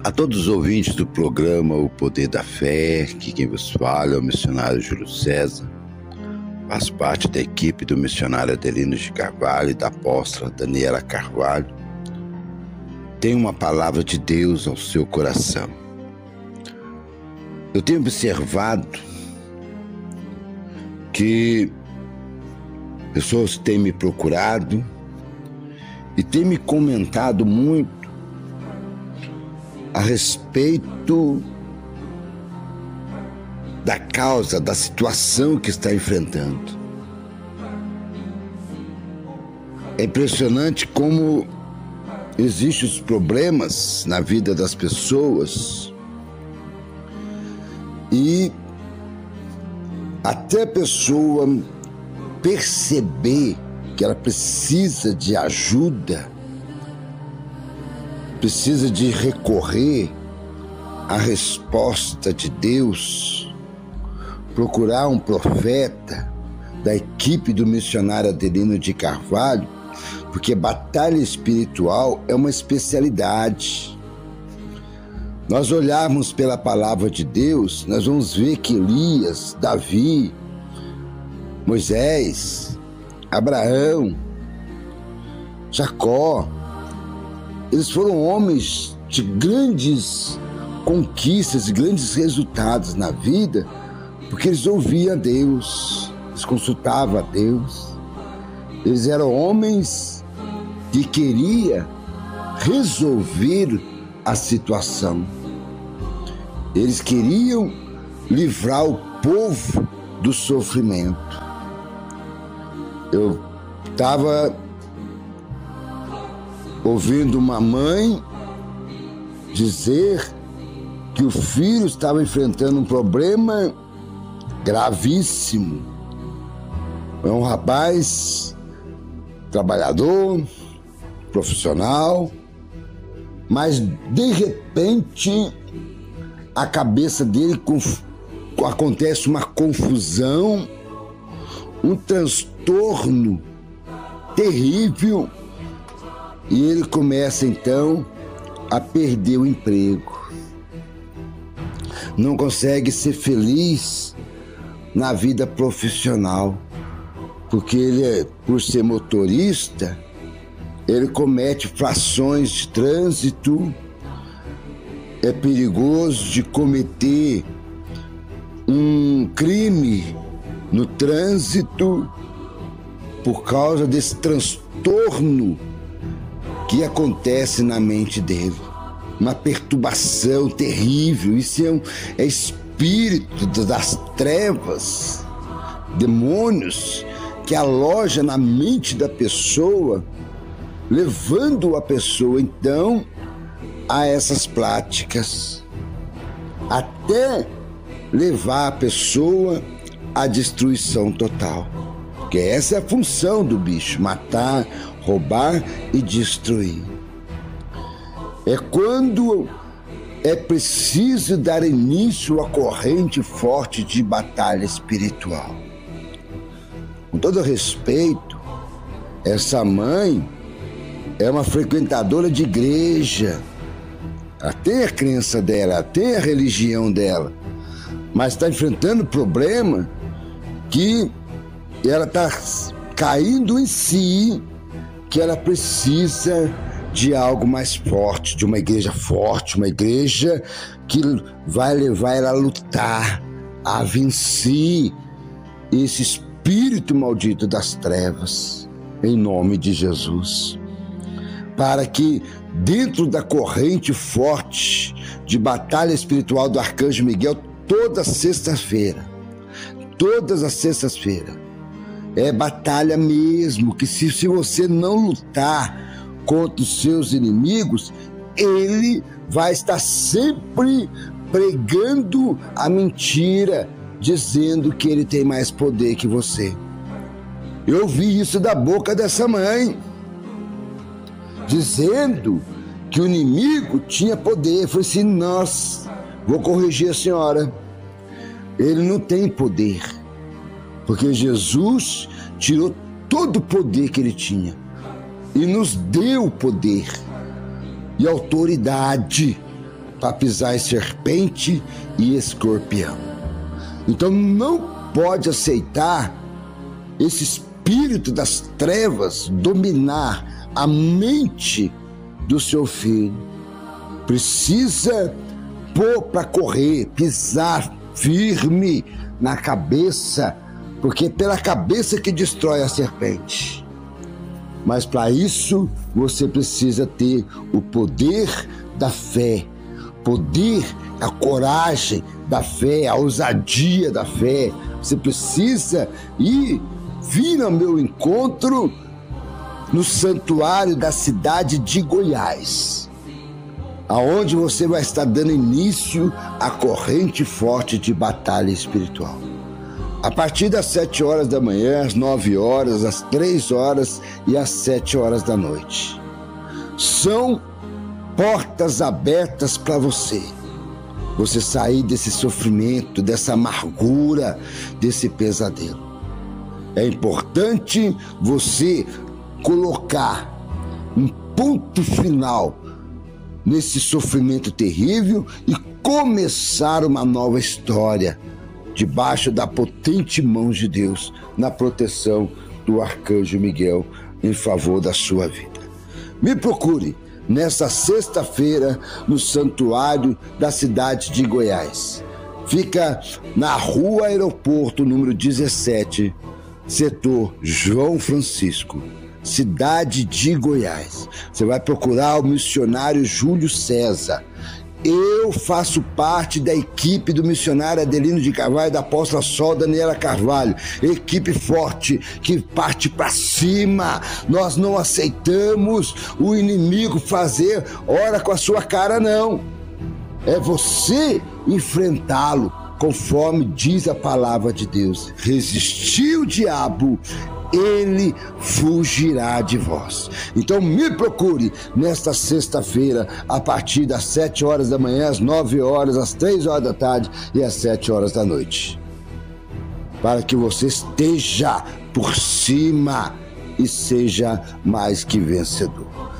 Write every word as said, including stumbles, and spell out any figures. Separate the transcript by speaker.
Speaker 1: A todos os ouvintes do programa O Poder da Fé, que quem vos fala é o missionário Júlio César. Faz parte da equipe do missionário Adelino de Carvalho e da apóstola Daniela Carvalho. Tem uma palavra de Deus ao seu coração. Eu tenho observado que pessoas têm me procurado e têm me comentado muito a respeito da causa, da situação que está enfrentando. É impressionante como existem os problemas na vida das pessoas e até a pessoa perceber que ela precisa de ajuda, precisa de recorrer à resposta de Deus, procurar um profeta da equipe do missionário Adelino de Carvalho, porque batalha espiritual é uma especialidade. Nós olharmos pela palavra de Deus, nós vamos ver que Elias, Davi, Moisés, Abraão, Jacó, eles foram homens de grandes conquistas e grandes resultados na vida, porque eles ouviam a Deus, eles consultavam a Deus. Eles eram homens que queriam resolver a situação. Eles queriam livrar o povo do sofrimento. Eu estava ouvindo uma mãe dizer que o filho estava enfrentando um problema gravíssimo. É um rapaz trabalhador, profissional, mas de repente a cabeça dele conf... acontece uma confusão, um transtorno terrível, e ele começa então a perder o emprego. Não consegue ser feliz na vida profissional, porque ele, por ser motorista, ele comete infrações de trânsito, é perigoso de cometer um crime no trânsito por causa desse transtorno que acontece na mente dele. Uma perturbação terrível. Isso é, um, é espírito das trevas, demônios que aloja na mente da pessoa, levando a pessoa então a essas práticas, até levar a pessoa à destruição total. Porque essa é a função do bicho: matar, roubar e destruir. É quando é preciso dar início à corrente forte de batalha espiritual. Com todo respeito, essa mãe é uma frequentadora de igreja. Ela tem a crença dela, ela tem a religião dela, mas está enfrentando problema que ela está caindo em si, que ela precisa de algo mais forte, de uma igreja forte, uma igreja que vai levar ela a lutar, a vencer esse espírito maldito das trevas, em nome de Jesus. Para que dentro da corrente forte de batalha espiritual do Arcanjo Miguel, toda sexta-feira, todas as sextas-feiras, é batalha mesmo, que se, se você não lutar contra os seus inimigos, ele vai estar sempre pregando a mentira, dizendo que ele tem mais poder que você. Eu ouvi isso da boca dessa mãe, dizendo que o inimigo tinha poder. Eu falei assim: nossa, vou corrigir a senhora. Ele não tem poder, porque Jesus tirou todo o poder que ele tinha e nos deu poder e autoridade para pisar em serpente e escorpião. Então não pode aceitar esse espírito das trevas dominar a mente do seu filho. Precisa pôr para correr, pisar firme na cabeça, porque é pela cabeça que destrói a serpente. Mas para isso você precisa ter o poder da fé, poder, a coragem da fé, a ousadia da fé. Você precisa ir, vir ao meu encontro no santuário da cidade de Goiás, aonde você vai estar dando início à corrente forte de batalha espiritual. A partir das sete horas da manhã, às nove horas, às três horas e às sete horas da noite. São portas abertas para você. Você sair desse sofrimento, dessa amargura, desse pesadelo. É importante você colocar um ponto final nesse sofrimento terrível e começar uma nova história debaixo da potente mão de Deus, na proteção do arcanjo Miguel em favor da sua vida. Me procure nesta sexta-feira no santuário da cidade de Goiás. Fica na Rua Aeroporto, número dezessete, setor João Francisco, cidade de Goiás. Você vai procurar o missionário Júlio César. Eu faço parte da equipe do missionário Adelino de Carvalho, da apóstola Sol Daniela Carvalho. Equipe forte que parte para cima. Nós não aceitamos o inimigo fazer hora com a sua cara, não. É você enfrentá-lo, conforme diz a palavra de Deus. Resistir o diabo, ele fugirá de vós. Então me procure nesta sexta-feira, a partir das sete horas da manhã, às nove horas, às três horas da tarde e às sete horas da noite, para que você esteja por cima e seja mais que vencedor.